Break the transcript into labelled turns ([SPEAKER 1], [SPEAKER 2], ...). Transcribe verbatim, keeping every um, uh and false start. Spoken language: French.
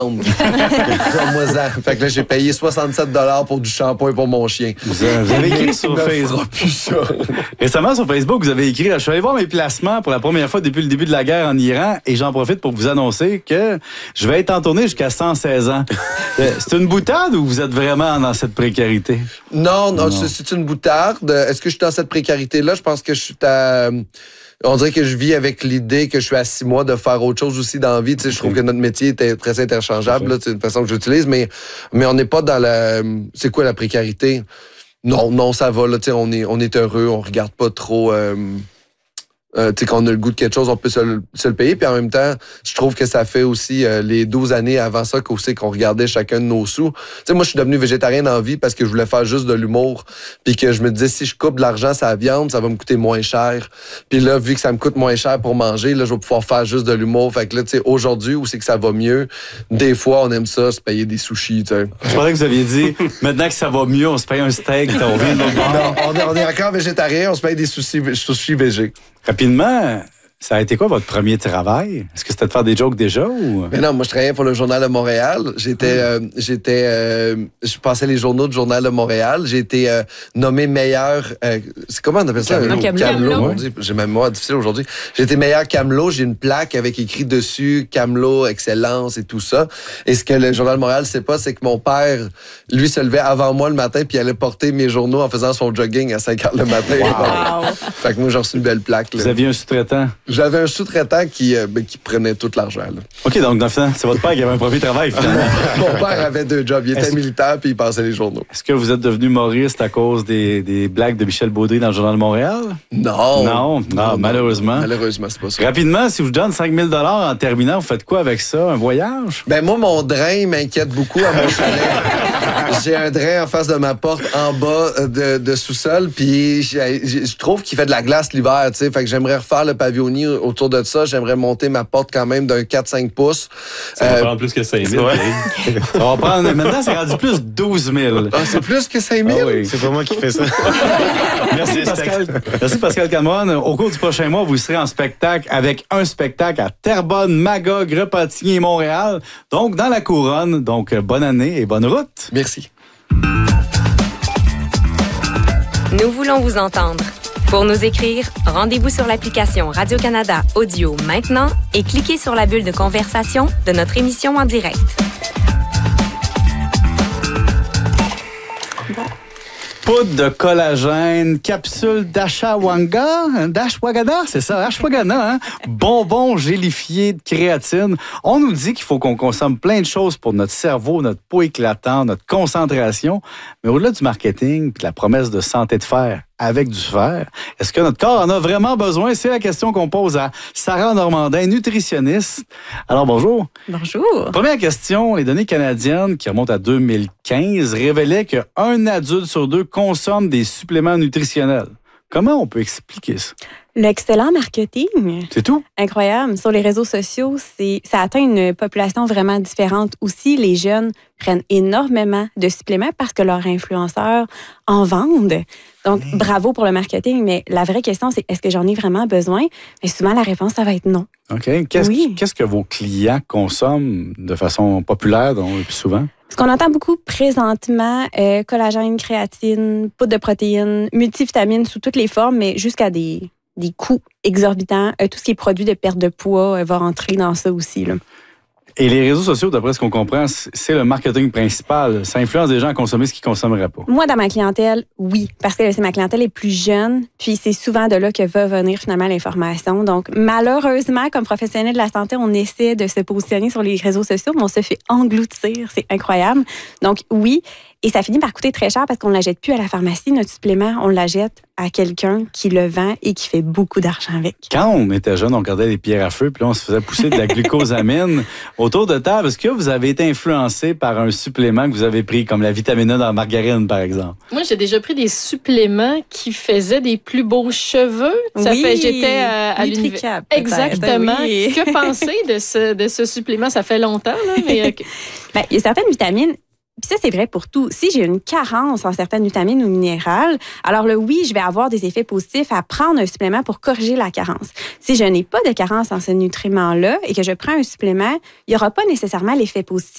[SPEAKER 1] Moi, ça. Fait que là, j'ai payé soixante-sept dollars pour du shampoing pour mon chien.
[SPEAKER 2] Vous avez écrit sur Facebook. Récemment, sur Facebook, vous avez écrit « Je suis allé voir mes placements pour la première fois depuis le début de la guerre en Iran et j'en profite pour vous annoncer que je vais être en tournée jusqu'à cent seize ans. » C'est une boutade ou vous êtes vraiment dans cette précarité?
[SPEAKER 1] Non, non, non. C'est, c'est une boutade. Est-ce que je suis dans cette précarité-là? Je pense que je suis à... On dirait que je vis avec l'idée que je suis à six mois de faire autre chose aussi dans la vie. Tu sais, je trouve que notre métier est très interchangeable. Là, c'est une façon que j'utilise, mais, mais on n'est pas dans la... C'est quoi la précarité? Non, non, ça va. Là, tu sais, on est, on est heureux, on regarde pas trop... Euh... Euh, tu sais, quand on a le goût de quelque chose, on peut se le, se le payer. Puis en même temps, je trouve que ça fait aussi euh, les douze années avant ça qu'aussi qu'on regardait chacun de nos sous. Tu sais, moi, je suis devenu végétarien dans la vie parce que je voulais faire juste de l'humour. Puis que je me disais, si je coupe de l'argent sur la viande, ça va me coûter moins cher. Puis là, vu que ça me coûte moins cher pour manger, là, je vais pouvoir faire juste de l'humour. Fait que là, tu sais, aujourd'hui, où c'est que ça va mieux, des fois, on aime ça, se payer des sushis, tu sais.
[SPEAKER 2] Je pensais que vous aviez dit, maintenant que ça va mieux, on se paye un steak, on vient de l'autre bord.
[SPEAKER 1] Non, on est, on est encore végétarien, on se paye des sushis, sushis végés.
[SPEAKER 2] Rapidement, ça a été quoi votre premier travail? Est-ce que c'était de faire des jokes déjà ou...
[SPEAKER 1] Mais non, moi je travaillais pour le Journal de Montréal. J'étais, euh, j'étais, euh, je passais les journaux du Journal de Montréal. J'ai été euh, nommé meilleur. Euh, c'est comment on appelle ça?
[SPEAKER 3] Un camelot.
[SPEAKER 1] Camelot. On dit, j'ai même moi difficile aujourd'hui. J'ai été meilleur camelot. J'ai une plaque avec écrit dessus camelot, excellence et tout ça. Et ce que le Journal de Montréal sait pas, c'est que mon père, lui, se levait avant moi le matin puis il allait porter mes journaux en faisant son jogging à cinq heures le matin.
[SPEAKER 3] Wow.
[SPEAKER 1] Fait que moi j'ai reçu une belle plaque. Là.
[SPEAKER 2] Vous aviez un sous-traitant?
[SPEAKER 1] J'avais un sous-traitant qui, euh, ben, qui prenait tout l'argent. Là.
[SPEAKER 2] OK, donc dans le fond, c'est votre père qui avait un premier travail, finalement.
[SPEAKER 1] Mon père avait deux jobs. Il était Est-ce... militaire puis il passait les journaux.
[SPEAKER 2] Est-ce que vous êtes devenu humoriste à cause des, des blagues de Michel Baudry dans le Journal de Montréal?
[SPEAKER 1] Non.
[SPEAKER 2] Non, non, non malheureusement.
[SPEAKER 1] Malheureusement, c'est pas ça.
[SPEAKER 2] Rapidement, si je vous donne cinq mille dollars en terminant, vous faites quoi avec ça? Un voyage?
[SPEAKER 1] Ben moi, mon drain m'inquiète beaucoup à mon chalet. J'ai un drain en face de ma porte, en bas de, de sous-sol, puis je trouve qu'il fait de la glace l'hiver, tu sais. Fait que j'aimerais refaire le pavillonnier autour de ça. J'aimerais monter ma porte quand même d'un quatre à cinq pouces.
[SPEAKER 4] Ça va euh, prendre plus que cinq mille. Ouais.
[SPEAKER 2] Ça va prendre... Maintenant, c'est rendu plus douze mille.
[SPEAKER 1] Ah, c'est plus que cinq mille?
[SPEAKER 2] Ah oui.
[SPEAKER 4] C'est pas moi qui fais ça.
[SPEAKER 2] Merci, Pascal. Merci, Pascal Cameron. Au cours du prochain mois, vous serez en spectacle avec un spectacle à Terrebonne, Magog, Repentigny et Montréal. Donc, dans la couronne. Donc, bonne année et bonne route.
[SPEAKER 1] Merci.
[SPEAKER 5] Nous voulons vous entendre. Pour nous écrire, rendez-vous sur l'application Radio-Canada Audio maintenant et cliquez sur la bulle de conversation de notre émission en direct.
[SPEAKER 2] Poudre de collagène, capsule d'ashwagandha, d'ashwagandha, c'est ça, ashwagandha, hein? Bonbons gélifiés de créatine. On nous dit qu'il faut qu'on consomme plein de choses pour notre cerveau, notre peau éclatante, notre concentration. Mais au-delà du marketing et de la promesse de santé de fer avec du fer, est-ce que notre corps en a vraiment besoin? C'est la question qu'on pose à Sarah Normandin, nutritionniste. Alors, bonjour.
[SPEAKER 3] Bonjour.
[SPEAKER 2] Première question, les données canadiennes qui remontent à deux mille quinze révélaient qu'un adulte sur deux consomme des suppléments nutritionnels. Comment on peut expliquer ça?
[SPEAKER 3] L'excellent marketing.
[SPEAKER 2] C'est tout?
[SPEAKER 3] Incroyable. Sur les réseaux sociaux, c'est, ça atteint une population vraiment différente. Aussi, les jeunes prennent énormément de suppléments parce que leurs influenceurs en vendent. Donc, mmh. bravo pour le marketing, mais la vraie question, c'est est-ce que j'en ai vraiment besoin? Et souvent, la réponse, ça va être non.
[SPEAKER 2] OK. Qu'est-ce,
[SPEAKER 3] oui.
[SPEAKER 2] qu'est-ce que vos clients consomment de façon populaire, donc, le plus souvent?
[SPEAKER 3] Ce qu'on entend beaucoup présentement, euh, collagène, créatine, poudre de protéines, multivitamines sous toutes les formes, mais jusqu'à des, des coûts exorbitants. Euh, tout ce qui est produit de perte de poids euh, va rentrer dans ça aussi, là.
[SPEAKER 2] Et les réseaux sociaux, d'après ce qu'on comprend, c'est le marketing principal. Ça influence des gens à consommer ce qu'ils ne consommeraient pas.
[SPEAKER 3] Moi, dans ma clientèle, oui, parce que c'est ma clientèle est plus jeune, puis c'est souvent de là que va venir finalement l'information. Donc, malheureusement, comme professionnel de la santé, on essaie de se positionner sur les réseaux sociaux, mais on se fait engloutir. C'est incroyable. Donc, oui. Et ça finit par coûter très cher parce qu'on ne la jette plus à la pharmacie, notre supplément. On la jette à quelqu'un qui le vend et qui fait beaucoup d'argent avec.
[SPEAKER 2] Quand on était jeune, on regardait les pierres à feu, puis là, on se faisait pousser de la glucosamine. Autour de table, est-ce que vous avez été influencé par un supplément que vous avez pris, comme la vitamine A dans la margarine, par exemple?
[SPEAKER 6] Moi, j'ai déjà pris des suppléments qui faisaient des plus beaux cheveux. Ça
[SPEAKER 3] oui,
[SPEAKER 6] fait, j'étais à, à l'université. Exactement.
[SPEAKER 3] Oui.
[SPEAKER 6] Que penser de ce, de ce supplément? Ça fait longtemps, là, mais... Okay.
[SPEAKER 3] Ben, il y a certaines vitamines. Puis ça, c'est vrai pour tout. Si j'ai une carence en certaines vitamines ou minérales, alors là, oui, je vais avoir des effets positifs à prendre un supplément pour corriger la carence. Si je n'ai pas de carence en ce nutriment-là et que je prends un supplément, il n'y aura pas nécessairement l'effet positif